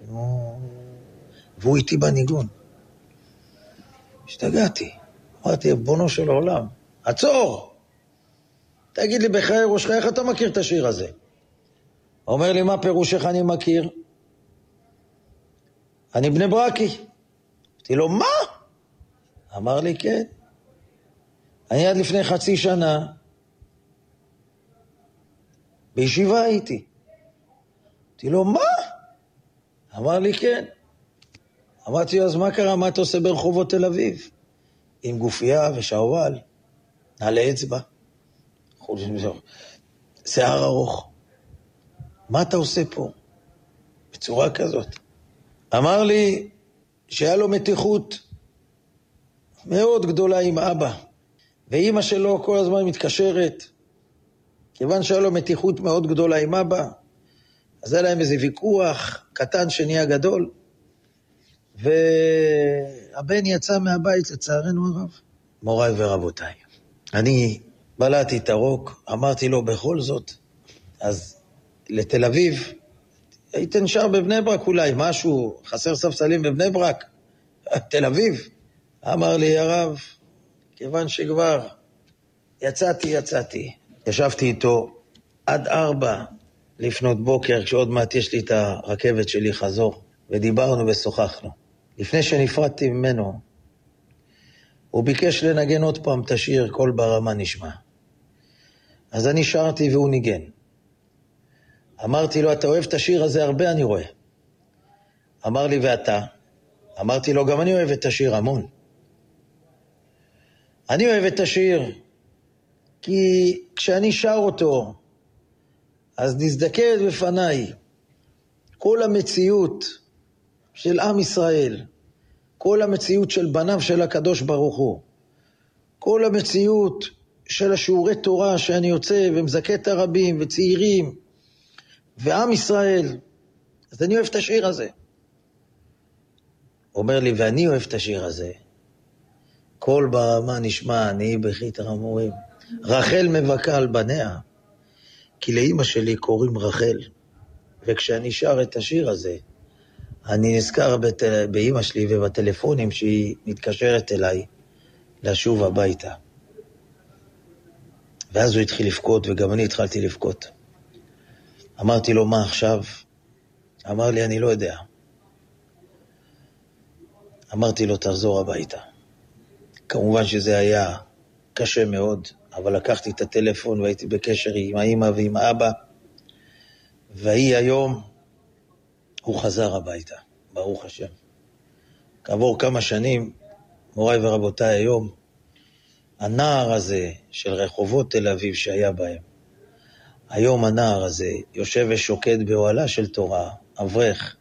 והוא איתי בניגון. השתגעתי. אמרתי, בונו של העולם, עצור! תגיד לי בחיי ראשך, איך אתה מכיר את השיר הזה? אומר לי, מה פירושך אני מכיר? אני בני ברקי. אמרתי לו, מה? אמר לי, כן. אני עד לפני חצי שנה בישיבה הייתי. אמרתי לו, מה? אמר לי, כן. אמרתי לו, אז מה קרה? מה אתה עושה ברחובות תל אביב? עם גופייה ושעובל, נעלי אצבע, שיער ארוך. מה אתה עושה פה? בצורה כזאת. אמר לי שהיה לו מתיחות מאוד גדולה עם אבא, ואמא שלו כל הזמן מתקשרת, כיוון שהיה לו מתיחות מאוד גדולה עם אבא, אז היה להם איזה ויכוח קטן שנהיה גדול, והבן יצא מהבית לצערנו הרב. מוריי ורבותיי, אני בלעתי את הרוק, אמרתי לו בכל זאת, אז לתל אביב, הייתי נשאר בבני ברק אולי, משהו, חסר ספסלים בבני ברק, תל אביב. אמר לי הרב, כיוון שכבר יצאתי. ישבתי איתו עד 4 לפנות בוקר, כשעוד מעט יש לי את הרכבת שלי חזור, ודיברנו ושוחחנו. לפני שנפרדתי ממנו, הוא ביקש לנגן עוד פעם את השיר, קול ברמה נשמע. אז אני שרתי והוא ניגן. אמרתי לו, אתה אוהב את השיר הזה הרבה, אני רואה. אמר לי, ואתה? אמרתי לו, גם אני אוהב את השיר המון. אני אוהב את השיר, כי כשאני שר אותו, אז נזדקרת בפניי כל המציאות של עם ישראל, כל המציאות של בניו של הקדוש ברוך הוא, כל המציאות של השיעורי תורה שאני יוצא ומזכה את הרבים וצעירים ועם ישראל. אז אני אוהב את השיר הזה. הוא אומר לי, ואני אוהב את השיר הזה. קול ברמה נשמע, אני בכי תרמורים. רחל מבכה על בניה, כי לאמא שלי קוראים רחל. וכשאני שר את השיר הזה, אני נזכר באמא שלי ובטלפונים שהיא מתקשרת אליי לשוב הביתה. ואז הוא התחיל לבכות, וגם אני התחלתי לבכות. אמרתי לו, מה עכשיו? אמר לי, אני לא יודע. אמרתי לו, תחזור הביתה. כמובן שזה היה קשה מאוד, אבל לקחתי את הטלפון והייתי בקשר עם האמא ועם האבא, והיא היום, הוא חזר הביתה, ברוך השם. כעבור כמה שנים, מוריי ורבותיי, היום, הנער הזה של רחובות תל אביב שהיה בהם, היום הנער הזה יושב ושוקד באוהלה של תורה, אברך,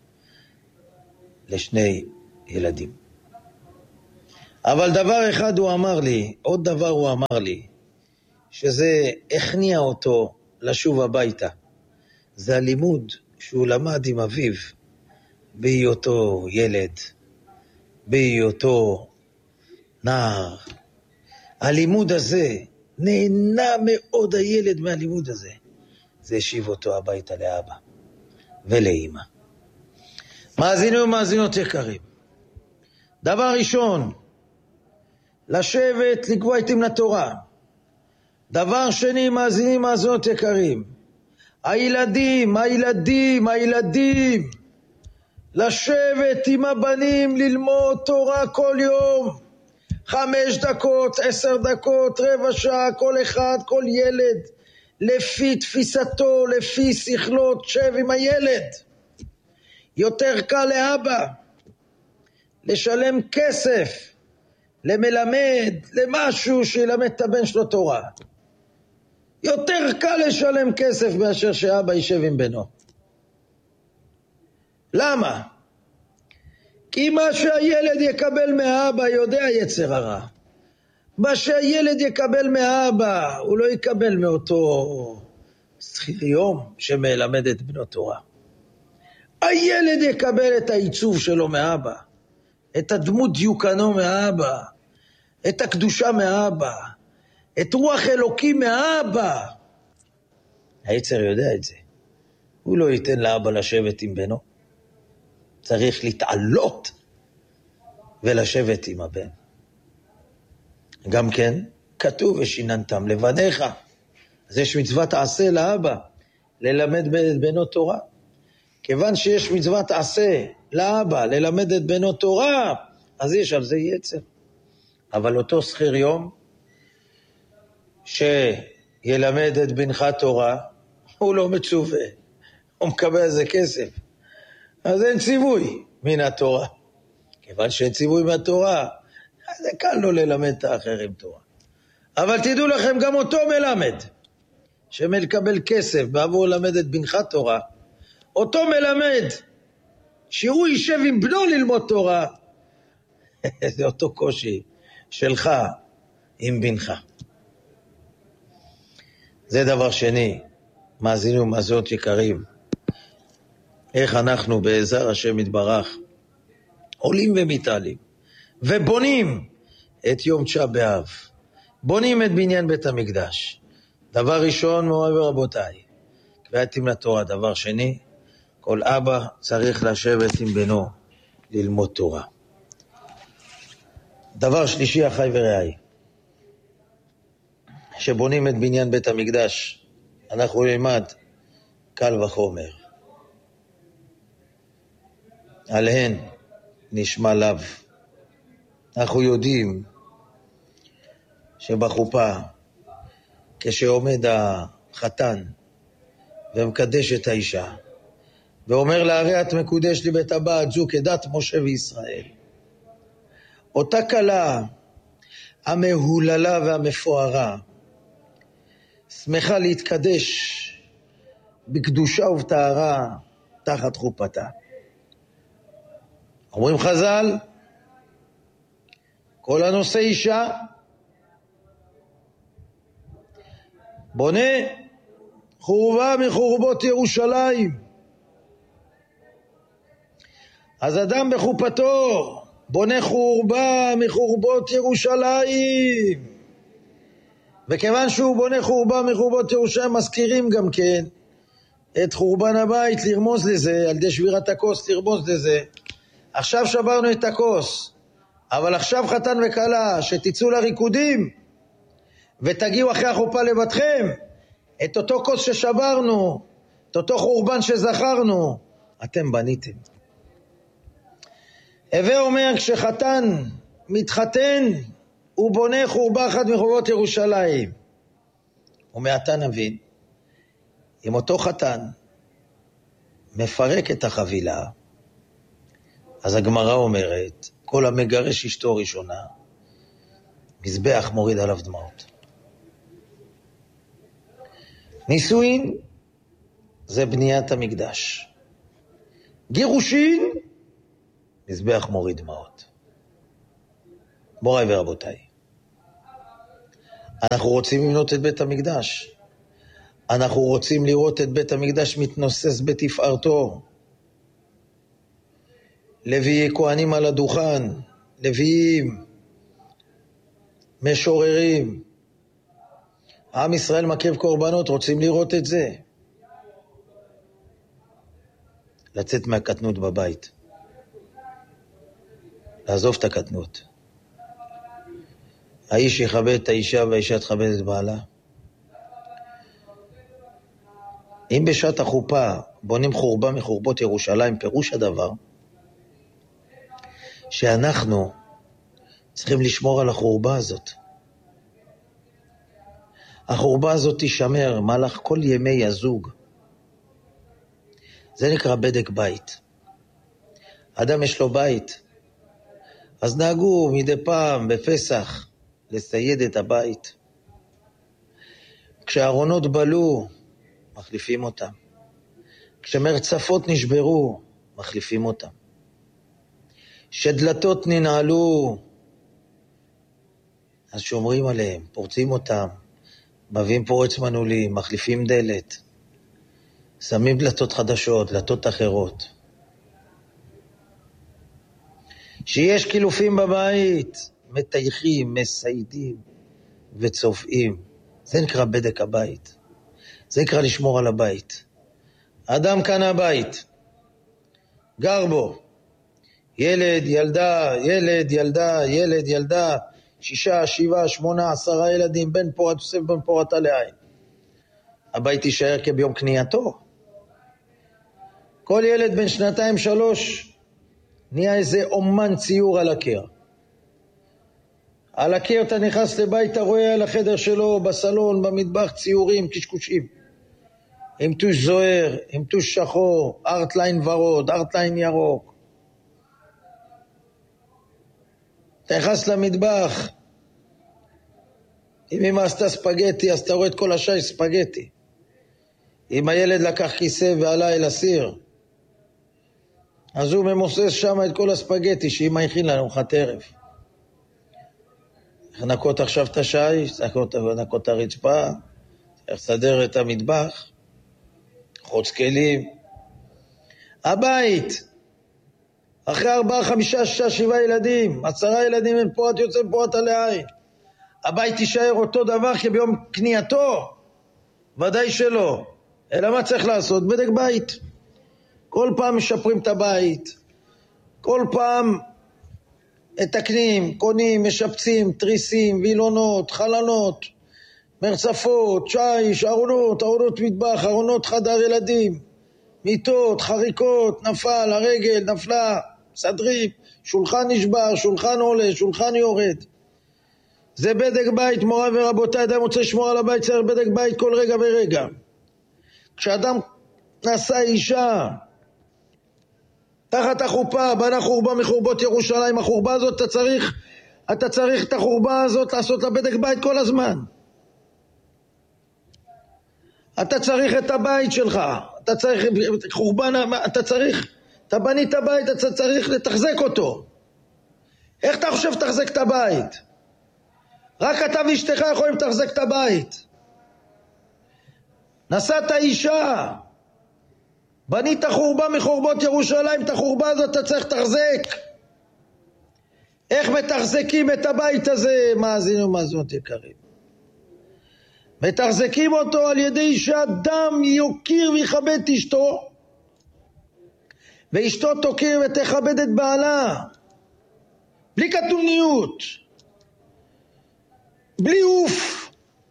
לשני ילדים. אבל דבר אחד הוא אמר לי, עוד דבר הוא אמר לי, שזה הכניע אותו לשוב הביתה. זה הלימוד שהוא למד עם אביו, בהיותו ילד, בהיותו נער. הלימוד הזה, נהנה מאוד הילד מהלימוד הזה. זה השיב אותו הביתה לאבא ולאמא. מאזינים ומאזינות יקרים, דבר ראשון, לשבת לקבוע עתים לתורה. דבר שני, מאזינים ומאזינות יקרים, הילדים, לשבת עם הבנים ללמוד תורה כל יום, 5 דקות, 10 דקות, רבע שעה, כל אחד, כל ילד, לפי תפיסתו, לפי שכלות, שב עם הילד. יותר קל לאבא לשלם כסף, למלמד, למשהו שילמד את הבן שלו תורה. יותר קל לשלם כסף מאשר שאבא יישב עם בנו. למה? כי מה שהילד יקבל מהאבא יודע יצר הרע. מה שהילד יקבל מהאבא הוא לא יקבל מאותו שכיר יום שמלמד את בנו תורה. הילד יקבל את העיצוב שלו מהאבא, את הדמות דיוקנו מהאבא, את הקדושה מהאבא, את רוח אלוקים מהאבא. היצר יודע את זה. הוא לא ייתן לאבא לשבת עם בנו. צריך להתעלות ולשבת עם הבן. גם כן, כתוב ושיננתם לבניך. אז יש מצוות עשה לאבא, ללמד את בנו תורה. כיוון שיש מצוות עשה לאבא, ללמד את בנו תורה, אז יש על זה יצר. אבל אותו שכיר יום, שילמד את בנך תורה, הוא לא מצווה, הוא מקבל איזה כסף. אז אין ציווי מן התורה. כיוון שאין ציווי מהתורה, זה קל לו ללמד את האחרים תורה. אבל תדעו לכם, גם אותו מלמד, שמקבל כסף בעבור ללמד את בנך תורה, אותו מלמד, שהוא יישב עם בנו ללמוד תורה, זה אותו קושי שלך עם בנך. זה דבר שני, מאזינים ומאזינות יקרים, איך אנחנו בעזר השם יתברך, עולים ומתעלים, ובונים את יום תשעה באב, בונים את בניין בית המקדש. דבר ראשון, מוריי ורבותיי, קביעתים לתורה. דבר שני, כל אבא צריך לשבת עם בנו ללמוד תורה. דבר שלישי, אחי ורעי, שבונים את בניין בית המקדש, אנחנו נלמד קל וחומר. עליהן נשמע לאו. אנחנו יודעים שבחופה, כשעומד החתן ומקדש את האישה, ואומר לה, הרי את מקודש לי בית הבת, זו כדת משה וישראל. אותה כלה המהוללה והמפוארה, שמחה להתקדש בקדושה ובטהרה תחת חופתה. אומרים חז"ל, כל הנושא אישה, בונה חורבה מחורבות ירושלים. אז אדם בחופתו בונה חורבה מחורבות ירושלים. וכיוון שהוא בונה חורבה מחורבות ירושלים, מזכירים גם כן את חורבן הבית, לרמוז לזה, על ידי שבירת הכוס לרמוז לזה. עכשיו שברנו את הכוס, אבל עכשיו חתן וכלה שתצאו לריקודים ותגיעו אחרי החופה לבתכם, את אותו כוס ששברנו, את אותו חורבן שזכרנו, אתם בניתם. הווה אומר, כשחתן מתחתן, הוא בונה חורבה אחת מחורבות ירושלים. ומעתה נבין, אם אותו חתן מפרק את החבילה, אז הגמרא אומרת, כל המגרש אשתו ראשונה, מזבח מוריד עליו דמעות. נישואין זה בניית המקדש. גירושין, מזבח מוריד דמעות. מוריי ורבותיי, אנחנו רוצים לבנות את בית המקדש. אנחנו רוצים לראות את בית המקדש מתנוסס בתפארתו. לוויי כהנים על הדוכן, לוויים, משוררים. עם ישראל מקריב קורבנות, רוצים לראות את זה. לצאת מהקטנות בבית. לעזוב את הקטנות. האיש יכבד את האישה והאישה תכבד את בעלה. אם בשעת החופה בונים חורבה מחורבות ירושלים, פירוש הדבר שאנחנו צריכים לשמור על החורבה הזאת. החורבה הזאת תשמר מהלך כל ימי הזוג. זה נקרא בדק בית. אדם יש לו בית, אז נהגו מדי פעם בפסח לסייד את הבית. כשהארונות בלו, מחליפים אותם. כשמרצפות נשברו, מחליפים אותם. שדלתות ננעלו, אז שומרים עליהם, פורצים אותם, מביאים פורץ מנעולי, מחליפים דלת, שמים דלתות חדשות, דלתות אחרות. שיש קילופים בבית, מטייחים, מסיידים וצובעים. זה נקרא בדק הבית. זה נקרא לשמור על הבית. האדם קנה בית, גר בו, ילד, ילדה, ילד, ילדה, ילד, ילדה, 6, 7, 8, 10 ילדים, בן פורת יוסף, בן פורתה לעין. הבית יישאר כביום קנייתו. כל ילד בן 2, 3, נהיה איזה אומן ציור על הקיר. על הקיר אתה נכנס לבית, אתה רואה על החדר שלו, בסלון, במטבח, ציורים, קשקושים. עם טוש זוהר, עם טוש שחור, ארטליין ורוד, ארטליין ירוק. אתה נכנס למטבח, אם אמא עשתה ספגטי, אז אתה רואה את כל השי ספגטי. אם הילד לקח כיסא ועלה אל הסיר, אז הוא ממוסס שם את כל הספגטי שאמא הכין לנו ארוחת ערב. לנקות עכשיו את השי, לנקות את הרצפה, לסדר את המטבח, חוץ כלים. הבית, אחרי 4, 5, 6, 7 ילדים, 10 ילדים הם פורת יוצא פורתה לעין. הבית יישאר אותו דבר כביום קנייתו? ודאי שלא. אלא מה צריך לעשות? בדק בית. כל פעם משפרים את הבית. כל פעם מתקנים, קונים, משפצים, תריסים, וילונות, חלונות, מרצפות, שיש, ארונות מטבח, ארונות חדר ילדים, מיטות, חריקות, נפל, הרגל, נפלה, סדרים, שולחן נשבר, שולחן עולה, שולחן יורד. זה בדק בית, מורה ורבותיי, אדם רוצה לשמור על הבית, צריך בדק בית כל רגע ורגע. כשאדם נשא אישה תחת החורבה, בנה חורבה מחורבות ירושלים, החורבה הזאת אתה צריך את החורבה הזאת לעשות לה בדק בית כל הזמן. אתה צריך את הבית שלך, אתה צריך חורבן, אתה בנית הבית, אתה צריך לתחזק אותו. איך אתה חושב לתחזק את הבית? רק אתה ואשתך יכולים לתחזק את הבית. נשאת אישה, בנית חורבה מחורבות ירושלים, את החורבה הזאת אתה צריך לתחזק. איך מתחזקים את הבית הזה, מאזינים ומאזינות יקרים? מתחזקים אותו על ידי שאדם יוקיר ויכבד את אשתו, ואשתו תוקיר ותכבד את בעלה, בלי קטנוניות, בלי אוף,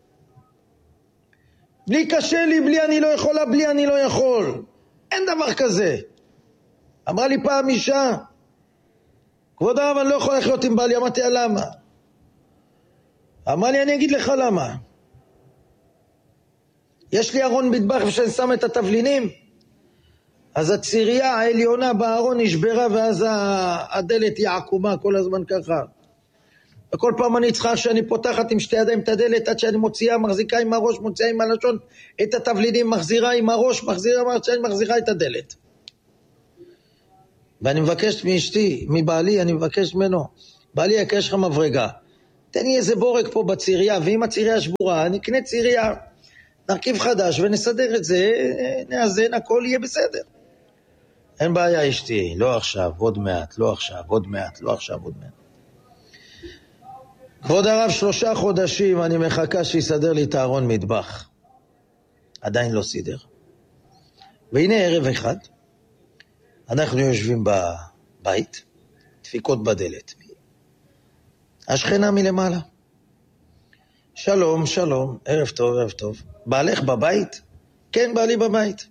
בלי קשה לי, בלי אני לא יכולה, בלי אני לא יכול. אין דבר כזה. אמרה לי פעם אישה, כבוד הרב, אני לא יכול לחיות עם בעלי. אמרתי, למה? אמרה לי, אני אגיד לך למה. יש לי ארון מטבח ושאני שם את התבלינים, אז הצירייה העליונה בארון נשברה, ואז הדלת היא עקומה כל הזמן ככה. וכל פעם אני צריכה שאני פותחת עם שתי ידיים את הדלת, עד שאני מוציאה, מחזיקה עם הראש, מוציאה עם הלשון את התבלינים, מחזירה עם הראש, מחזירה את הדלת. ואני מבקש מאשתי, מבעלי, אני מבקש ממנו, בעלי, יש לך מברגה, תן לי איזה בורק פה בצירייה, ואם הצירייה שבורה, אני אקנה צירייה, נרכיב חדש ונסדר את זה, נאזן, הכל יהיה בסדר. אין בעיה אשתי, לא עכשיו, עוד מעט, לא עכשיו, עוד מעט, לא עכשיו, עוד מעט. כבוד הרב, 3 חודשים אני מחכה שיסדר לי את הארון מטבח. עדיין לא סידר. והנה ערב אחד, אנחנו יושבים בבית, דפיקות בדלת. השכנה מלמעלה. שלום, שלום, ערב טוב, ערב טוב. בעלך בבית? כן, בעלי בבית.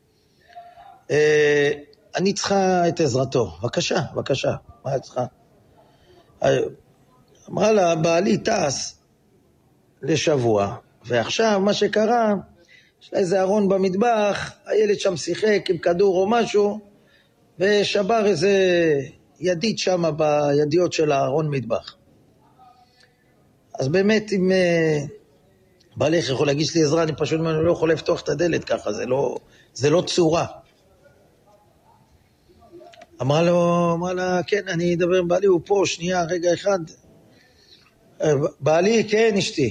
אני צריכה את עזרתו. בבקשה, בבקשה. מה את צריכה? אמרה לה, בעלי טס לשבוע, ועכשיו מה שקרה, יש לה איזה ארון במטבח, הילד שם שיחק עם כדור או משהו, ושבר איזה ידית שם בידיות של הארון מטבח. אז באמת אם בעלך יכול להגיש לי עזרה, אני פשוט לא יכול לפתוח את הדלת ככה, זה לא צורה. אמרה לה, כן, אני אדבר עם בעלי, הוא פה, שנייה, רגע אחד. בעלי, כן, אשתי.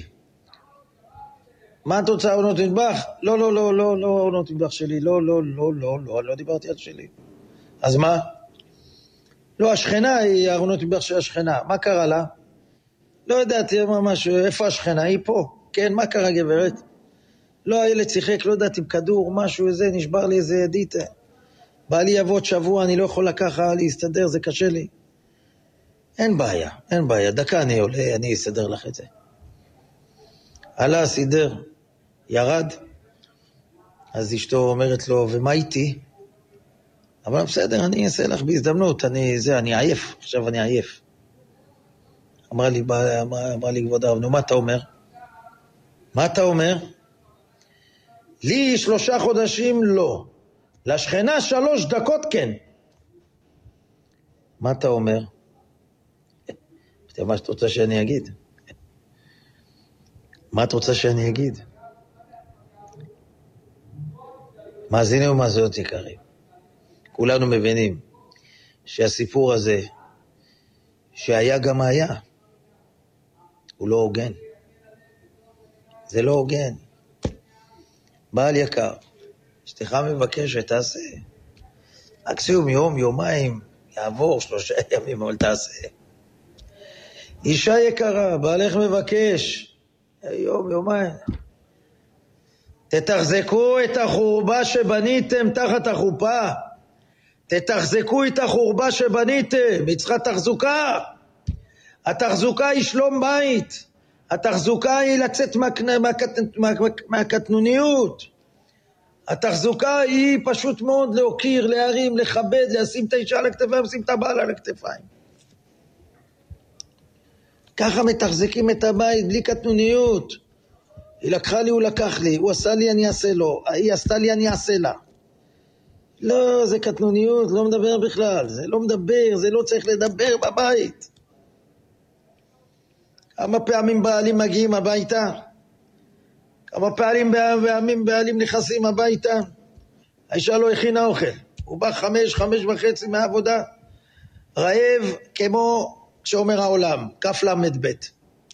מה את רוצה, עונות מטבח? לא, עונות מטבח שלי, לא, לא דיברתי על שלי. אז מה? לא, השכנה היא עונות מטבח של השכנה. מה קרה לה? לא ידעתי ממש, איפה השכנה? היא פה. כן, מה קרה גברת? לא, הילד שיחק, לא ידעתי, עם כדור, משהו, איזה, נשבר לי איזה ידית. בא לי יבוא שבוע, אני לא יכול לקחה להסתדר, זה קשה לי. אין בעיה, דקה אני עולה, אני אסדר לך את זה. עלה, סידר, ירד, אז אשתו אומרת לו, ומה איתי? אבל בסדר, אני אעשה לך בהזדמנות, אני עייף, עכשיו אני עייף. אמר לי כבוד הרב, נו, מה אתה אומר? מה אתה אומר? לי 3 חודשים לא, לשכנה 3 דקות כן. מה אתה אומר? מה שאת רוצה שאני אגיד? מה את רוצה שאני אגיד? מאזינים ומאזינות יקרים, כולנו מבינים שהסיפור הזה שהיה גם היה, הוא לא הוגן. זה לא הוגן. בעל יקר, אשתך מבקשת, תעשה. מקסימום יום, יומיים, יעבור 3 ימים, אבל תעשה. אישה יקרה, בעלך מבקש, יום, יומיים. תתחזקו את החורבה שבניתם תחת החופה. תתחזקו את החורבה שבניתם, היא צריכה תחזוקה. התחזוקה היא שלום בית. התחזוקה היא לצאת מהקטנוניות. התחזוקה היא פשוט מאוד להוקיר, להרים, לכבד, לשים את האישה על הכתפיים, לשים את הבעל על הכתפיים. ככה מתחזקים את הבית, בלי קטנוניות. היא לקחה לי, הוא לקח לי, הוא עשה לי, אני אעשה לו, היא עשתה לי, אני אעשה לה. לא, זה קטנוניות, לא מדבר בכלל, זה לא מדבר, זה לא צריך לדבר בבית. כמה פעמים בעלים מגיעים הביתה? כמה פעמים בעלים נכנסים הביתה? האישה לא הכינה אוכל, הוא בא 5:30 מהעבודה, רעב כמו שאומר העולם, כף למד בית.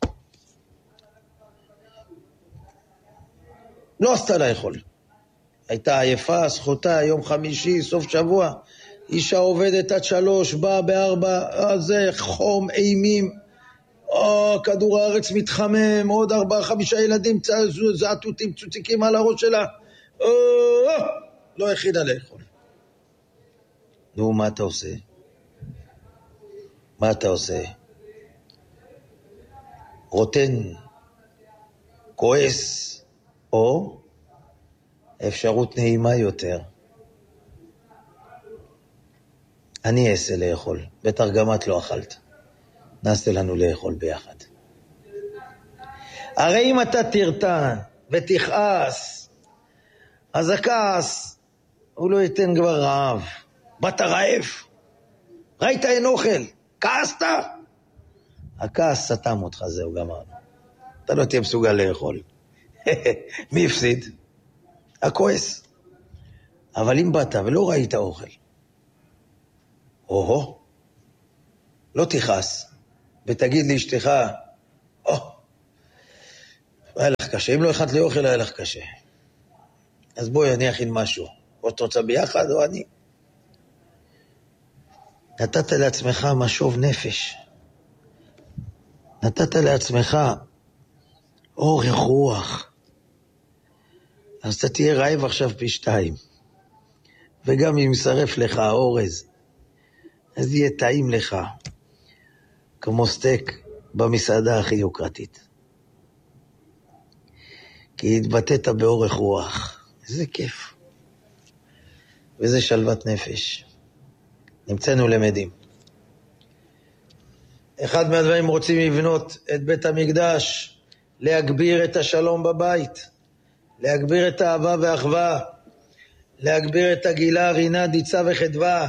לא עשתה לאכול. הייתה עייפה, זכותה, יום חמישי, סוף שבוע, אישה עובדת עד 3, באה ב4, זה חום, אימים, כדור הארץ מתחמם, עוד 4-5 ילדים זעתותים, צוציקים על הראש שלה, לא הכינה לאכול. נו, מה אתה עושה? מה אתה עושה? רוטן, כועס, או אפשרות נעימה יותר. אני אעשה לאכול, בטח גם את לא אכלת. נעשה לנו לאכול ביחד. הרי אם אתה תרתן ותכעס, אז הכעס הוא לא ייתן כבר רעב. באת רעב, ראית אין אוכל, כעסת? הכעס סתם אותך, זהו גמרנו. אתה לא תהיה מסוגל לאכול. מי הפסיד? הכועס. אבל אם באת ולא ראית אוכל, לא תכעס, ותגיד לאשתך, היה לך קשה, אם לא הכנת לי אוכל, היה לך קשה. אז בואי, אני אכין משהו. או אתה רוצה ביחד, או אני. נתת לעצמך משוב נפש. נתת לעצמך אורך רוח. אז אתה תהיה רעב עכשיו פי 2. וגם אם ישרף לך האורז, אז יהיה טעים לך, כמו סטייק במסעדה הכי יוקרתית. כי התבטאת באורך רוח. איזה כיף. וזה שלוות נפש. נמצאנו למדים. אחד מהדברים רוצים לבנות את בית המקדש, להגביר את השלום בבית, להגביר את האהבה והאחווה, להגביר את הגילה, רינה, דיצה וחדווה,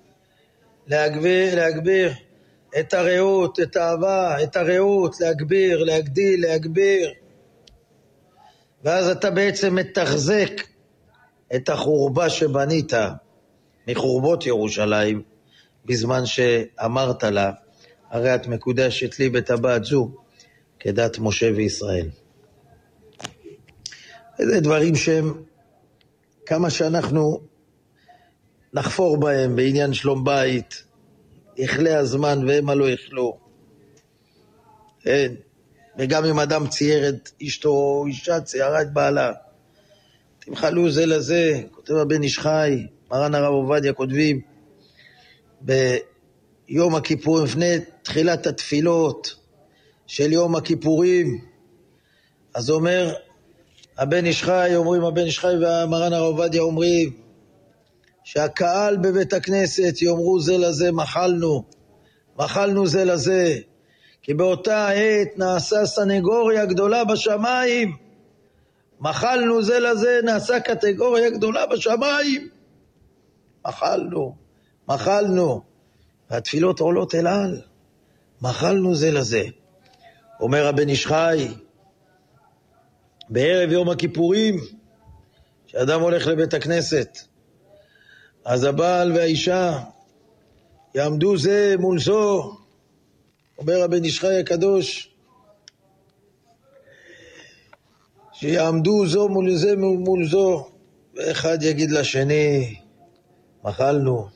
להגביר את הרעות, את האהבה, את הרעות, להגביר, להגדיל, להגביר. ואז אתה בעצם מתחזק את החורבה שבנית מחורבות ירושלים, בזמן שאמרת לה, הרי את מקודשת לי בטבעת זו, כדת משה וישראל. וזה דברים שהם, כמה שאנחנו נחפור בהם בעניין שלום בית, יכלה הזמן והם לא יכלו. אין. וגם אם אדם צייר את אשתו או אישה ציירה את בעלה, תמחלו זה לזה, כותב הבן איש חי, מרן הרב עובדיה כותבים ביום הכיפורים, לפני תחילת התפילות של יום הכיפורים, אז אומר הבן איש חי, אומרים הבן איש חי והמרן הרב עובדיה אומרים שהקהל בבית הכנסת יאמרו זה לזה מחלנו זה לזה, כי באותה עת נעשה סנגוריה גדולה בשמיים. מחלנו זה לזה, נעשה קטגוריה גדולה בשמיים. מחלנו. והתפילות עולות אל על. מחלנו זה לזה. אומר הבן איש חי, בערב יום הכיפורים, שאדם הולך לבית הכנסת, אז הבעל והאישה יעמדו זה מול זו. אומר הבן איש חי הקדוש, שיעמדו זו מול זה מול זו, ואחד יגיד לשני, מחלנו.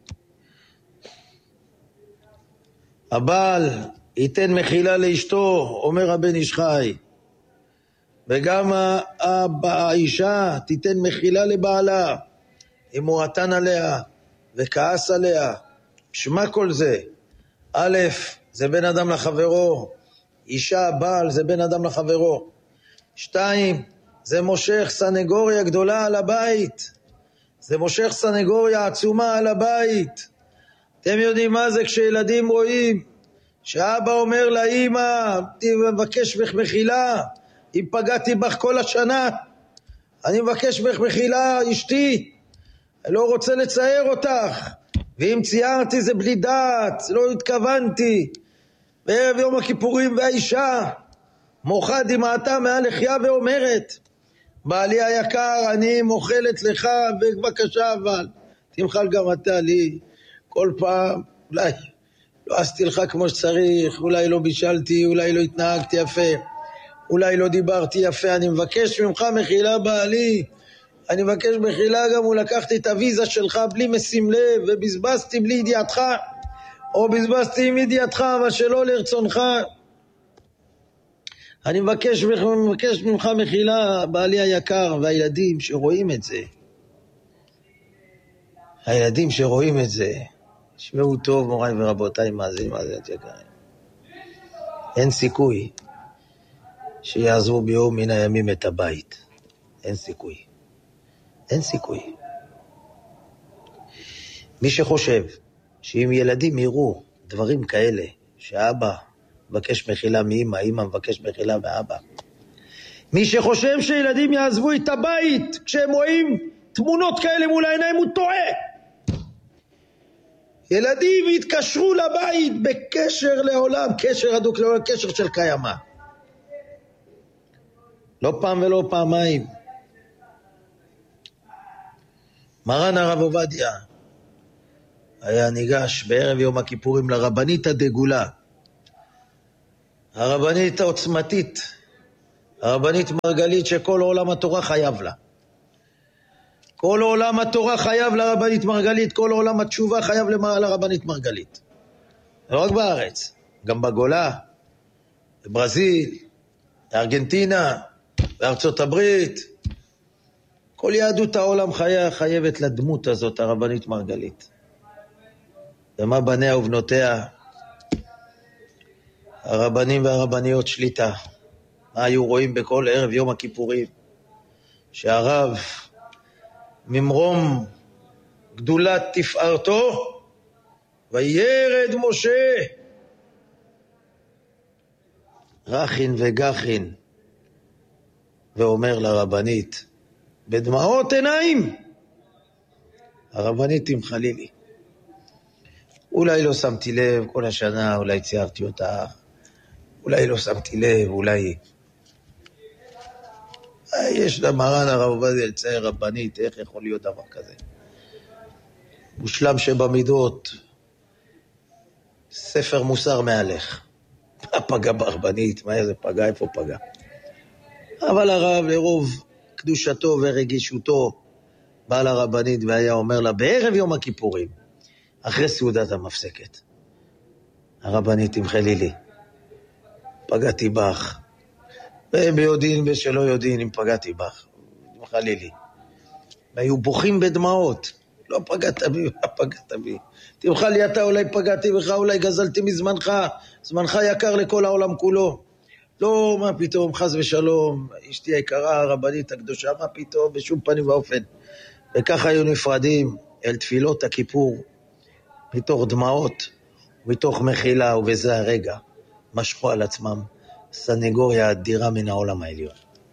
הבעל ייתן מחילה לאשתו, אומר הבן איש חי, וגם האישה תיתן מחילה לבעלה, אם הוא רתן עליה וכעס עליה. שמה כל זה? א', זה בין אדם לחברו, אישה, בעל, זה בין אדם לחברו. 2, זה מושך סנגוריה גדולה על הבית, זה מושך סנגוריה עצומה על הבית. אתם יודעים מה זה כשילדים רואים שאבא אומר לאמא, מבקש ממך מחילה, אם פגעתי בך כל השנה, אני מבקש ממך מחילה אשתי, אני לא רוצה לצייר אותך, ואם ציירתי זה בלי דעת, לא התכוונתי. בערב יום הכיפורים והאישה מוחה דמעתה מעל לחיה ואומרת, בעלי היקר, אני מוחלת לך, ובבקשה אבל תמחל גם אתה לי. כל פעם אולי לא עשיתי לך כמו שצריך, אולי לא בישלתי, אולי לא התנהגתי יפה, אולי לא דיברתי יפה, אני מבקש ממך מחילה בעלי, אני מבקש מחילה גם הוא לקחתי את הוויזה שלך בלי משים לב, ובזבזתי בלי ידיעתך, או בזבזתי עם ידיעתך, אבל שלא לרצונך. אני מבקש ממך מחילה בעלי היקר. והילדים שרואים את זה, הילדים שרואים את זה, שמעו טוב מוריי ורבותיי, מה זה יקרים, אין סיכוי שיעזבו ביום מן הימים את הבית. אין סיכוי. מי שחושב שאם ילדים יראו דברים כאלה, שאבא מבקש מחילה מאמא, אמא מבקש מחילה מאבא, מי שחושב שילדים יעזבו את הבית כשהם רואים תמונות כאלה מול העיניים, הוא טועה. ילדים יתקשרו לבית בקשר לעולם, קשר הדוק לעולם, קשר של קיימה. לא פעם ולא פעמיים. מרן הרב עובדיה היה ניגש בערב יום הכיפורים לרבנית הדגולה, הרבנית העוצמתית, הרבנית מרגלית, שכל עולם התורה חייב לה. כל עולם התורה חייב לרבנית מרגלית, כל עולם התשובה חייב לרבנית מרגלית. לא רק בארץ, גם בגולה, בברזיל, בארגנטינה, בארצות הברית. כל יהדות העולם חייבת לדמות הזאת, הרבנית מרגלית. ומה בניה ובנותיה? הרבנים והרבניות שליטה. מה היו רואים בכל ערב יום הכיפורים? שהרב ממרום גדולת תפארתו, וירד משה רכין וגחין, ואומר לרבנית בדמעות עיניים, הרבנית תמחלי לי, אולי לא שמתי לב כל השנה, אולי ציירתי אותך, אולי לא שמתי לב, אולי יש למרן הרב עובדיה לצייר רבנית, איך יכול להיות דבר כזה? מושלם שבמידות, ספר מוסר מהלך. מה פגע ברבנית? מה זה פגע? איפה פגע? אבל הרב לרוב קדושתו ורגישותו בא לרבנית והיה אומר לה בערב יום הכיפורים, אחרי סעודת המפסקת, הרבנית תמחלי לי, פגעתי בך, והם יודעים ושלא יודעים אם פגעתי בך, תמחלי לי. והיו בוכים בדמעות, לא פגעת בי, לא פגעת בי. תמחה לי אתה, אולי פגעתי בך, אולי גזלתי מזמנך, זמנך יקר לכל העולם כולו. לא, מה פתאום, חס ושלום, אשתי היקרה, הרבנית הקדושה, מה פתאום, בשום פנים ואופן. וככה היו נפרדים אל תפילות הכיפור, מתוך דמעות, מתוך מחילה, ובזה הרגע משכו על עצמם סנגוריה אדירה מן העולם העליון.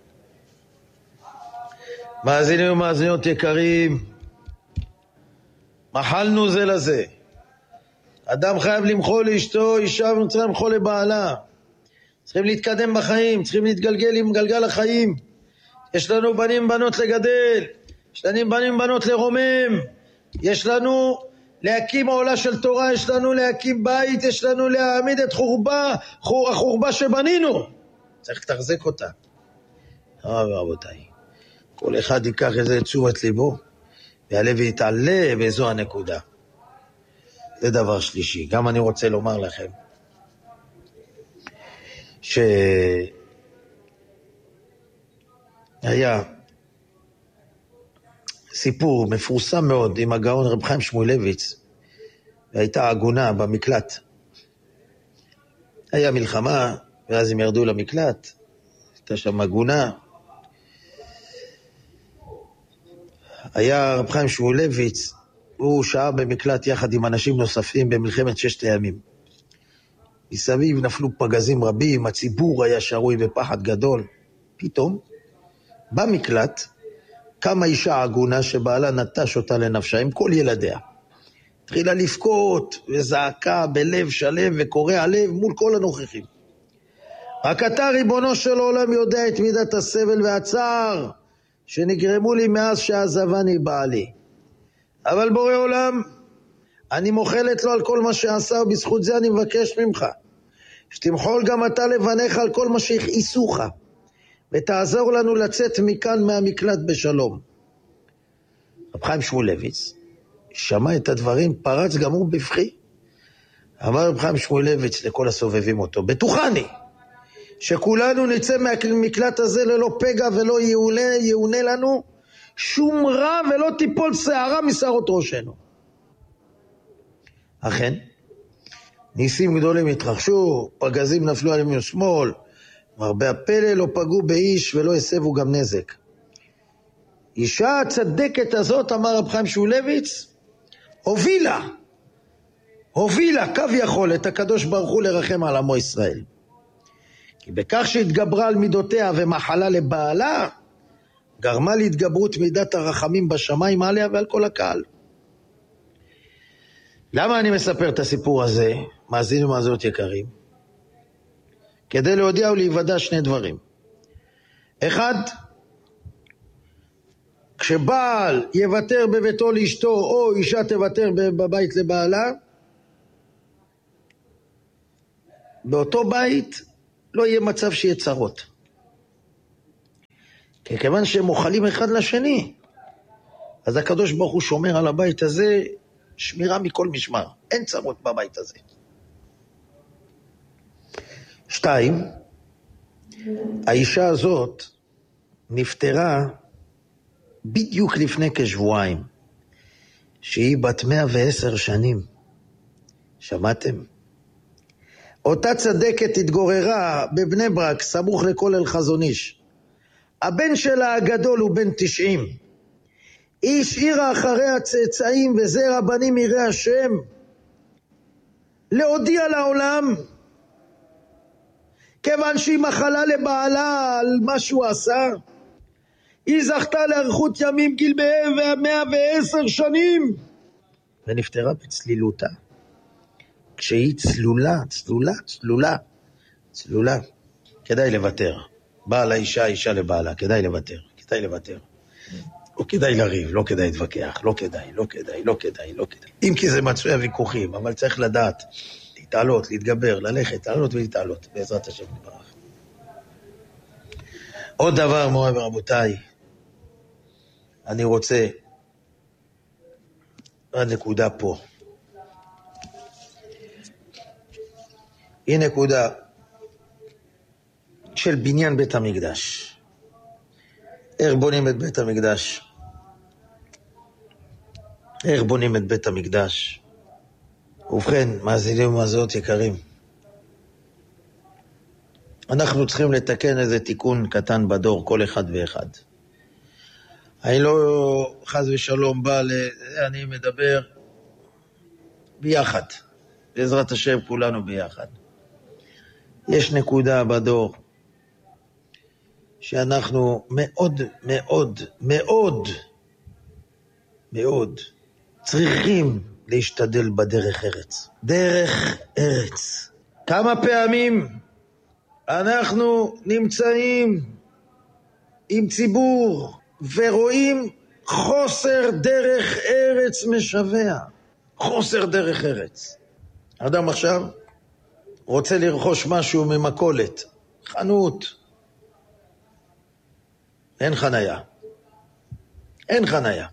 מאזינים ומאזינות יקרים, מחלנו זה לזה. אדם חייב למחול לאשתו, אישה צריכה למחול לבעלה. צריכים להתקדם בחיים, צריכים להתגלגל עם גלגל החיים. יש לנו בנים בנות לגדל, יש לנו בנים בנות לרומם, יש לנו להקים עולה של תורה, יש לנו להקים בית, יש לנו להעמיד את החורבה שבנינו. צריך לתחזק אותה. רבותיי, כל אחד ייקח איזה תשומת ליבו, ויעלה ויתעלה, וזו הנקודה. זה דבר שלישי. גם אני רוצה לומר לכם, שהיה סיפור מפורסם מאוד עם הגאון רב חיים שמואלביץ, והייתה עגונה במקלט. היה מלחמה, ואז הם ירדו למקלט, הייתה שם עגונה. היה רב חיים שמואלביץ, הוא שהה במקלט יחד עם אנשים נוספים במלחמת ששת הימים. מסביב נפלו פגזים רבים, הציבור היה שרוי בפחד גדול. פתאום, במקלט, קמה אישה עגונה שבעלה נטש אותה לנפשה עם כל ילדיה. התחילה לבכות וזעקה בלב שלם וקורע לב מול כל הנוכחים. רק אתה ריבונו של עולם יודע את מידת הסבל והצער שנגרמו לי מאז שעזבני בעלי. אבל בורא עולם, אני מוחלת לו על כל מה שעשה, ובזכות זה אני מבקש ממך שתמחול גם אתה לבניך על כל מה שהכעיסוך, ותעזור לנו לצאת מכאן מהמקלט בשלום. רב חיים שמואלביץ שמע את הדברים, פרץ גם הוא בבכי. אמר רב חיים שמואלביץ לכל הסובבים אותו, בטוחני שכולנו נצא מהמקלט הזה ללא פגע ולא יעונה לנו שום רע, ולא תיפול שערה משערות ראשנו. אכן, ניסים גדולים התרחשו, פגזים נפלו על ימין ושמאל, מרבה הפלא לא פגעו באיש ולא הסבו גם נזק. אישה הצדקת הזאת, אמר רב חיים שמואלביץ, הובילה כביכול את הקדוש ברוך הוא לרחם על עמו ישראל. כי בכך שהתגברה על מידותיה ומחלה לבעלה, גרמה להתגברות מידת הרחמים בשמיים עליה ועל כל הקהל. למה אני מספר את הסיפור הזה, מאזינים ומאזינות יקרים? כדי להודיע ולהיוודע שני דברים. אחד, כשבעל יוותר בביתו לאשתו, או אישה תוותר בבית לבעלה, באותו בית לא יהיה מצב שיהיה צרות. כי כיוון שהם מוכלים אחד לשני, אז הקדוש ברוך הוא שומר על הבית הזה שמירה מכל משמר. אין צרות בבית הזה. 2, האישה הזאת נפטרה בדיוק לפני כשבועיים, שהיא בת 110 שנים. שמעתם? אותה צדקת התגוררה בבני ברק, סמוך לכל אל חזון איש. הבן שלה הגדול הוא בן 90. היא השאירה אחרי הצאצאים וזרע בנים יראי השם להודיע לעולם, כיוון שהיא מחלה לבעלה על מה שהוא עשה. היא זכתה לאריכות ימים, גיל 110 שנים, ונפטרה בצלילותה. כשהיא צלולה. כדאי לוותר. בעל האישה, אישה לבעלה, כדאי לוותר. לא כדאי לריב, לא כדאי להתווכח, לא כדאי. אם כי זה מצוי הוויכוחים, אבל צריך לדעת, להתעלות, להתגבר, ללכת, לעלות ולהתעלות, בעזרת השם יתברך. עוד דבר, מוריי ורבותיי, אני רוצה, הנקודה פה. היא נקודה של בניין בית המקדש. איך בונים את בית המקדש? איך בונים את בית המקדש? ובכן, מאזינים ומאזינות יקרים, אנחנו צריכים לתקן איזה תיקון קטן בדור, כל אחד ואחד. אני לא חס ושלום בא, אני מדבר ביחד. בעזרת השם כולנו ביחד. יש נקודה בדור שאנחנו מאוד מאוד מאוד מאוד צריכים להשתדל בדרך ארץ. דרך ארץ. כמה פעמים אנחנו נמצאים עם ציבור ורואים חוסר דרך ארץ משווה. חוסר דרך ארץ. אדם עכשיו רוצה לרכוש משהו ממכולת, חנות. אין חניה. אין חניה.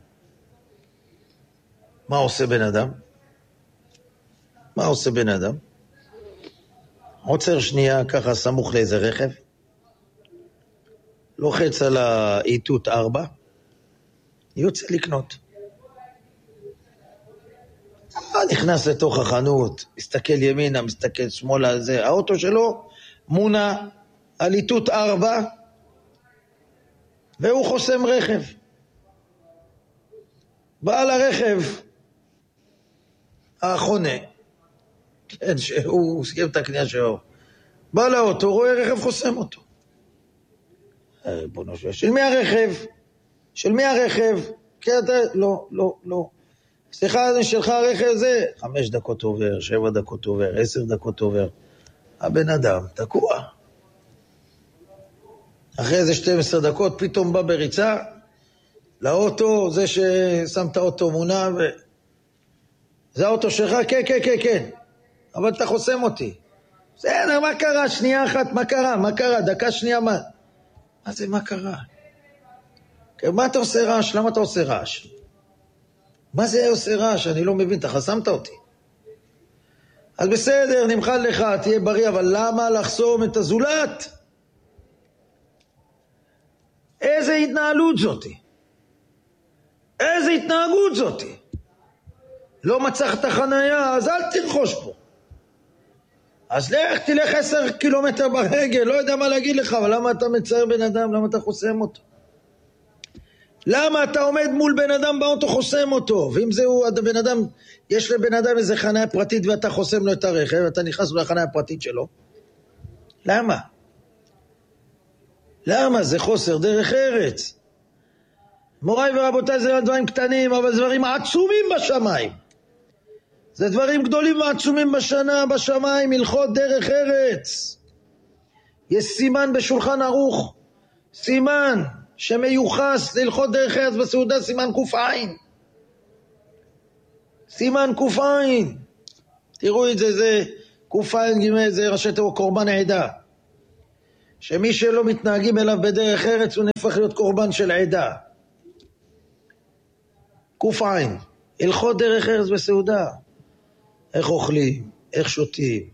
מה עושה בן אדם? מה עושה בן אדם? עוצר שנייה ככה סמוך לאיזה רכב, לוחץ על האיתות 4, יוצא לקנות. נכנס לתוך החנות, מסתכל ימינה, מסתכל שמאלה, זה, האוטו שלו מונע על איתות 4, והוא חוסם רכב. בעל הרכב, החונה, כן, שהוא סיים את הקנייה שלו, בא לאוטו, רואה רכב, חוסם אותו. בוא נשאר, של מי הרכב? של מי הרכב? כן, לא, לא, לא. סליחה, זה שלך הרכב זה? 5 דקות עובר, 7 דקות עובר, 10 דקות עובר. הבן אדם תקוע. אחרי איזה 12 דקות פתאום בא בריצה לאוטו, זה ששם את האוטו מונע זה האוטו שלך? כן, כן, כן, כן. אבל אתה חוסם אותי. בסדר, מה קרה? שנייה אחת, מה קרה? מה קרה? דקה שנייה, מה? מה זה, מה קרה? מה אתה עושה רעש? למה אתה עושה רעש? מה זה עושה רעש? אני לא מבין, אתה חסמת אותי. אז בסדר, נמחל לך, תהיה בריא, אבל למה לחסום את הזולת? איזה התנהלות זאתי? איזה התנהגות זאתי? לא מצאת חנייה, אז אל תרכוש פה. אז לך, תלך 10 קילומטר ברגל, לא יודע מה להגיד לך, אבל למה אתה מצייר בן אדם? למה אתה חוסם אותו? למה אתה עומד מול בן אדם באוטו חוסם אותו? ואם זהו בן אדם, יש לבן אדם איזה חניה פרטית ואתה חוסם לו את הרכב, אתה נכנס לו לחניה הפרטית שלו. למה? למה? זה חוסר דרך ארץ. מוריי ורבותיי, זה דברים קטנים, אבל זה דברים עצומים בשמיים. זה דברים גדולים ועצומים בשמיים, הלכות דרך ארץ. יש סימן בשולחן ערוך, סימן שמיוחס להלכות דרך ארץ בסעודה, סימן קופעין. סימן קופעין. תראו את זה, זה קופעין, זה ראשי תיבות קורבן העדה. שמי שלא מתנהגים אליו בדרך ארץ, הוא נהפך להיות קורבן של העדה. קופעין. הלכות דרך ארץ בסעודה. איך אוכלים, איך שותים,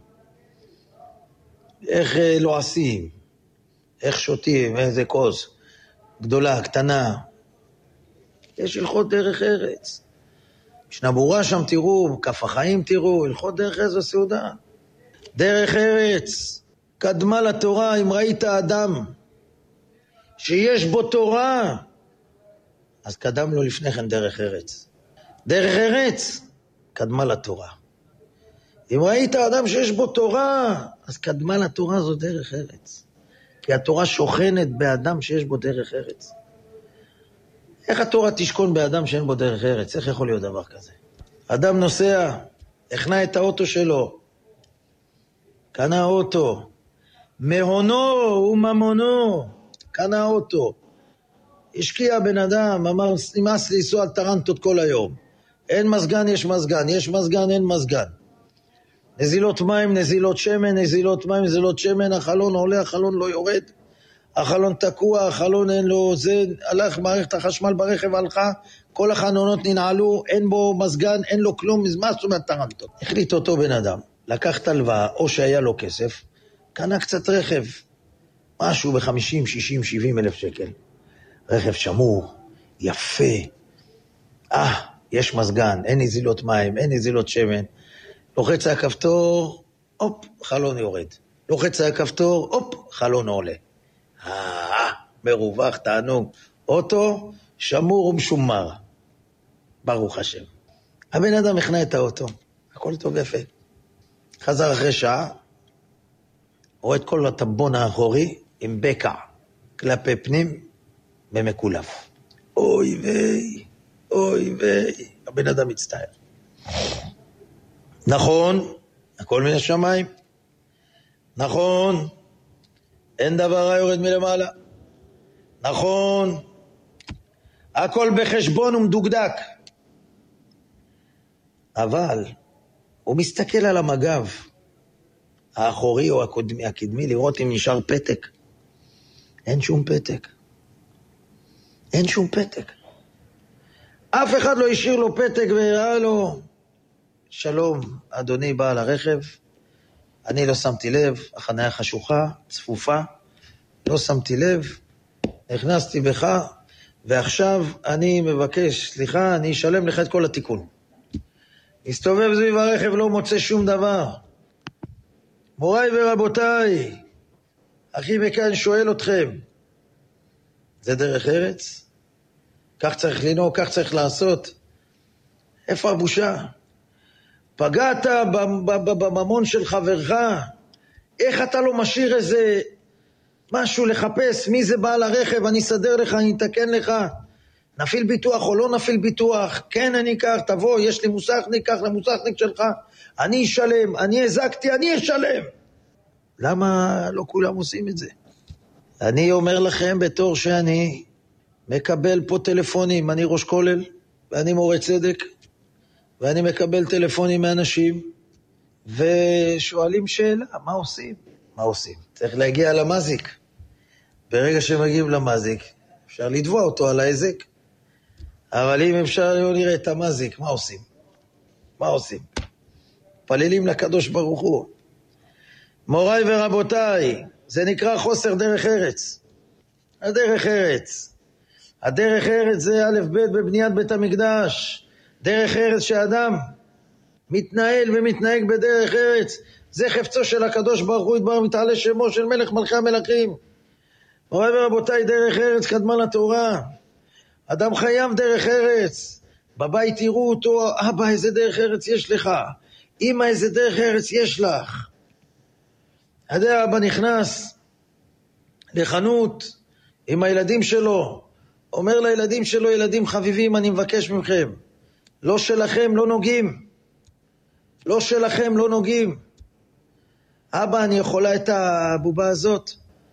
איך לועסים, איך שותים, איזה כוס, גדולה, קטנה. יש הלכות דרך ארץ. משנה ברורה שם תראו, כף החיים תראו, הלכות דרך ארץ בסעודה. דרך ארץ קדמה לתורה. אם ראית אדם שיש בו תורה, אז קדם לו לפני כן דרך ארץ. דרך ארץ קדמה לתורה. אם ראית אדם שיש בו תורה, אז קדמה לתורה זו דרך ארץ. כי התורה שוכנת באדם שיש בו דרך ארץ. איך התורה תשכון באדם שאין בו דרך ארץ? איך יכול להיות דבר כזה? אדם נוסע, הכנה את האוטו שלו, קנה אוטו, מהונו וממונו, קנה אוטו. השקיע בן אדם, אמר, נמאס לנסוע על טרנטות כל היום. אין מזגן, יש מזגן, יש מזגן, אין מזגן. נזילות מים, נזילות שמן, נזילות מים, נזילות שמן, החלון עולה, החלון לא יורד, החלון תקוע, החלון אין לו, זה הלך, מערכת החשמל ברכב הלכה, כל החלונות ננעלו, אין בו מזגן, אין לו כלום, מה זאת אומרת טרנטות? החליט אותו בן אדם, לקח תלווה, או שהיה לו כסף, קנה קצת רכב, משהו ב-50, 60, 70 אלף שקל, רכב שמור, יפה, יש מזגן, אין נזילות מים, אין נזילות שמן. לוחץ על הכפתור, הופ, חלון יורד. לוחץ על הכפתור, הופ, חלון עולה. מרווח, תענוג. אוטו, שמור ומשומר. ברוך השם. הבן אדם הכנע את האוטו. הכל טוב יפה. חזר אחרי שעה, רואה את כל הטבון האחורי עם בקע כלפי פנים במקולף. אוי ויי, אוי ויי. הבן אדם מצטער. נכון, הכל מן השמיים. נכון, אין דבר היורד מלמעלה. נכון, הכל בחשבון ומדוקדק. אבל הוא מסתכל על המגב האחורי או הקדמי לראות אם נשאר פתק. אין שום פתק. אין שום פתק. אף אחד לא השאיר לו פתק והראה לו, שלום, אדוני בעל הרכב, אני לא שמתי לב, החניה חשוכה, צפופה, לא שמתי לב, נכנסתי בך, ועכשיו אני מבקש, סליחה, אני אשלם לך את כל התיקון. הסתובב סביב הרכב, לא מוצא שום דבר. מוריי ורבותיי, אחי מכאן שואל אתכם, זה דרך ארץ? כך צריך לנהוג, כך צריך לעשות. איפה הבושה? פגעת בממון של חברך, איך אתה לא משאיר איזה משהו לחפש, מי זה בעל הרכב, אני אסדר לך, אני אתקן לך, נפיל ביטוח או לא נפיל ביטוח, כן אני אקח, תבוא, יש לי מוסכניק, קח למוסכניק שלך, אני אשלם, אני הזקתי, אני אשלם. למה לא כולם עושים את זה? אני אומר לכם בתור שאני מקבל פה טלפונים, אני ראש כולל ואני מורה צדק, ואני מקבל טלפונים מאנשים ושואלים שאלה, מה עושים? מה עושים? צריך להגיע למזיק. ברגע שמגיעים למזיק, אפשר לדבוע אותו על ההזק. אבל אם אפשר לא נראה את המזיק, מה עושים? מה עושים? פלילים לקדוש ברוך הוא. מוריי ורבותיי, זה נקרא חוסר דרך ארץ. הדרך ארץ. הדרך ארץ זה א' ב' בבניית בית המקדש. דרך ארץ שאדם מתנהל ומתנהג בדרך ארץ, זה חפצו של הקדוש ברוך הוא יתברך מתעלה שמו של מלך מלכי המלכים. מוריי ורבותיי, דרך ארץ קדמה לתורה. אדם חייב דרך ארץ. בבית תראו אותו, אבא איזה דרך ארץ יש לך, אמא איזה דרך ארץ יש לך. אבא נכנס לחנות עם הילדים שלו, אומר לילדים שלו, ילדים חביבים, אני מבקש מכם, לא שלכם לא נוגעים, לא שלכם לא נוגעים. אבא, אני יכולה את הבובה הזאת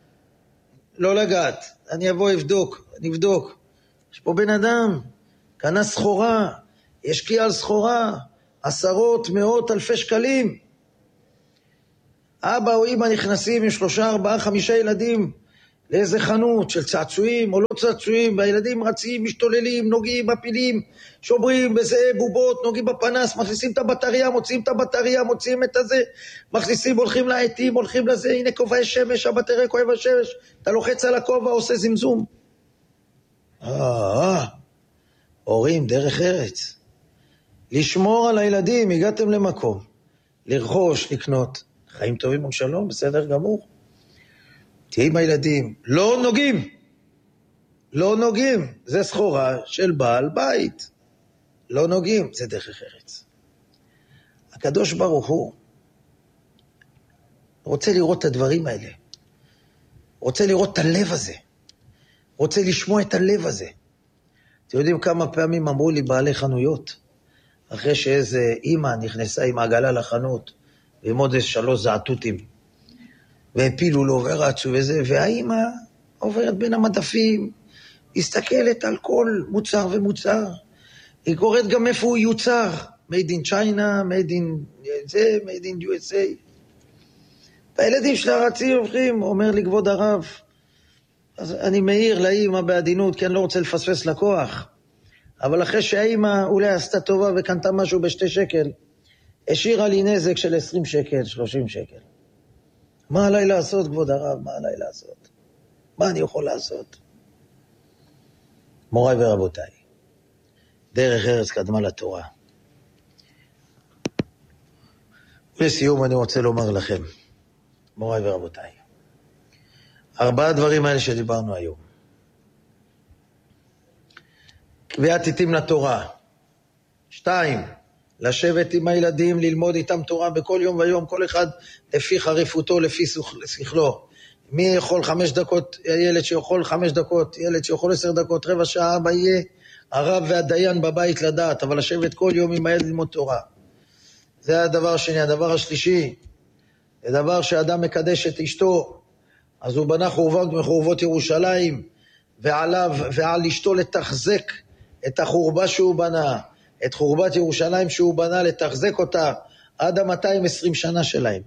לא לגעת, אני אבוא נבדוק. יש פה בן אדם, קנה סחורה, השקיע על סחורה, עשרות, מאות, אלפי שקלים. אבא או אמא נכנסים עם 3, 4, 5 ילדים לאיזה חנות של צעצועים או לא צעצועים, והילדים רצים, משתוללים, נוגעים, מפילים, שוברים בזה בובות, נוגעים בפנס, מכניסים את הבטריה, מוציאים את הבטריה, מוציאים את הזה, מכניסים, הולכים לעתים, הולכים לזה, הנה כובעי שמש, הבטריה כואב השמש, אתה לוחץ על הכובע, עושה זמזום. הורים, דרך ארץ. לשמור על הילדים, הגעתם למקום, לרכוש, לקנות, חיים טובים ושלום, בסדר גמור. תהיה עם הילדים, לא נוגעים, לא נוגעים, זה סחורה של בעל בית, לא נוגעים, זה דרך ארץ. הקדוש ברוך הוא רוצה לראות את הדברים האלה, רוצה לראות את הלב הזה, רוצה לשמוע את הלב הזה. אתם יודעים כמה פעמים אמרו לי בעלי חנויות, אחרי שאיזה אמא נכנסה עם העגלה לחנות, ועם עוד 3 זעתותים, והפילו לו ורצו וזה, והאמא עוברת בין המדפים, הסתכלת על כל מוצר ומוצר, היא קוראת גם איפה הוא יוצר, made in China, made in זה, made in USA. והילדים שלה רצים הולכים, אומר לי כבוד הרב, אז אני מעיר לאמא בעדינות, כי אני לא רוצה לפספס לקוח, אבל אחרי שהאמא אולי עשתה טובה וקנתה משהו ב2 שקל, השאירה לי נזק של 20 שקל, 30 שקל. מה עליי לעשות, כבוד הרב? מה עליי לעשות? מה אני יכול לעשות? מוריי ורבותיי, דרך ארץ קדמה לתורה. לסיום אני רוצה לומר לכם, מוריי ורבותיי, 4 דברים האלה שדיברנו היום. קביעת עתים לתורה. 2, לשבת עם הילדים, ללמוד איתם תורה בכל יום ויום, כל אחד לפי חריפותו, לפי שכלו. מי יכול 5 דקות, ילד שיכול 5 דקות, ילד שיכול 10 דקות, רבע שעה, אבא יהיה הרב והדיין בבית לדעת, אבל לשבת כל יום עם הילד ללמוד תורה. זה הדבר השני. הדבר השלישי, זה דבר שאדם מקדש את אשתו, אז הוא בנה חורבות מחורבות ירושלים, ועל אשתו לתחזק את החורבה שהוא בנה, את חורבת ירושלים שהוא בנה, לתחזק אותה עד 220 שנה שלהם.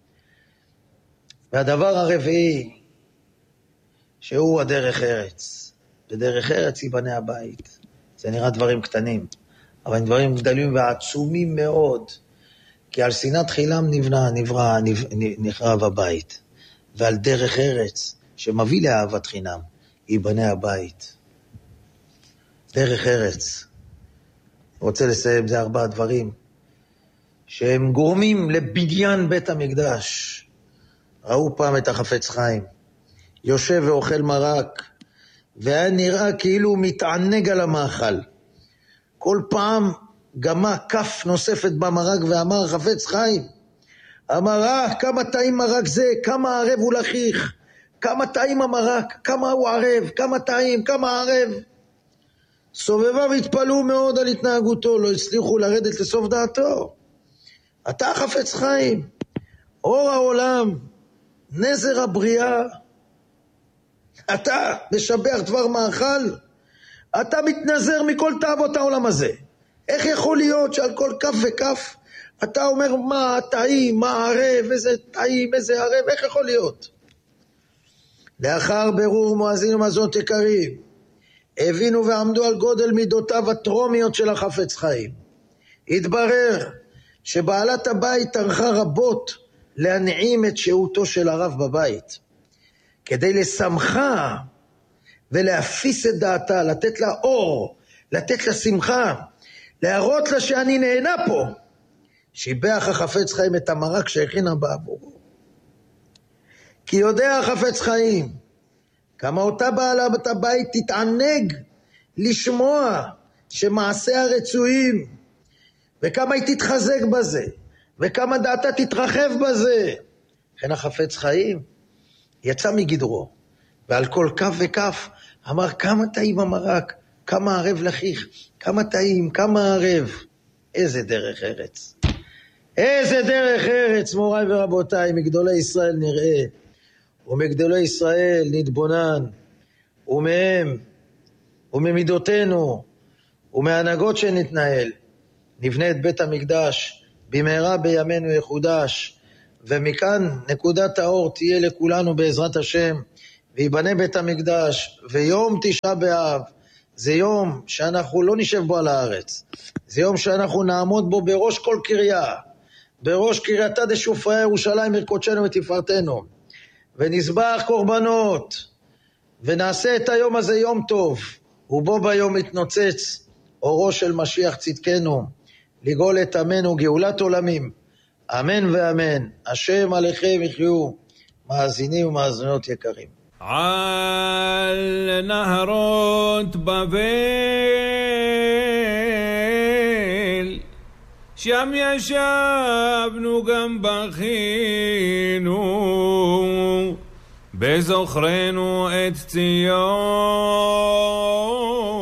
והדבר הרביעי, שהוא הדרך ארץ. בדרך ארץ ייבנה הבית. זה נראה דברים קטנים, אבל דברים גדולים ועצומים מאוד. כי על שנאת חינם נחרב הבית. ועל דרך ארץ שמביא לאהבת חינם ייבנה הבית. דרך ארץ. אני רוצה לסיים, זה 4 דברים שהם גורמים לבניין בית המקדש. ראו פעם את החפץ חיים, יושב ואוכל מרק, והיה נראה כאילו הוא מתענג על המאכל. כל פעם גמה כף נוספת במרק ואמר, חפץ חיים, אמר, כמה טעים מרק זה, כמה ערב הוא לחיך, כמה טעים המרק, כמה הוא ערב, כמה טעים, כמה ערב. סובביו התפלאו מאוד על התנהגותו, לא הצליחו לרדת לסוף דעתו. אתה חפץ חיים, אור העולם, נזר הבריאה, אתה משבח דבר מאכל, אתה מתנזר מכל תאוות העולם הזה. איך יכול להיות שעל כל כף וכף אתה אומר מה טעים, מה ערב, איזה טעים, איזה ערב, איך יכול להיות? לאחר ברור מואזין ומזון יקרים, הבינו ועמדו על גודל מידותיו הטרומיות של החפץ חיים. התברר שבעלת הבית טרחה רבות להנעים את שהותו של הרב בבית, כדי לשמחה ולהפיס את דעתה, לתת לה אור, לתת לה שמחה, להראות לה שאני נהנה פה. שיבח החפץ חיים את המרק שהכינה בעבורו. כי יודע החפץ חיים, כמה אותה בעלת הבית תתענג לשמוע שמעשה הרצויים, וכמה היא תתחזק בזה, וכמה דעתה תתרחב בזה. לכן החפץ חיים יצא מגדרו, ועל כל כף וכף אמר כמה טעים המרק, כמה ערב לחיך, כמה טעים, כמה ערב. איזה דרך ארץ. איזה דרך ארץ, מוריי ורבותיי, מגדולי ישראל נראה, ומגדולי ישראל נתבונן, ומהם, וממידותינו, ומהנהגות שנתנהל, נבנה את בית המקדש, במהרה בימינו יחודש, ומכאן נקודת האור תהיה לכולנו בעזרת השם, ויבנה בית המקדש, ויום 9 באב, זה יום שאנחנו לא נשב בו על הארץ, זה יום שאנחנו נעמוד בו בראש כל קריה, בראש קרייתה דשופריה ירושלים עיר קודשנו ותפארתנו, ונזבח קורבנות, ונעשה את היום הזה יום טוב, ובו ביום יתנוצץ אורו של משיח צדקנו, לגאול את עמנו גאולת עולמים, אמן ואמן. השם עליכם יחיו, מאזינים ומאזינות יקרים. על נהרות בבל, שם ישבנו גם בכינו, בזוכרנו את ציון.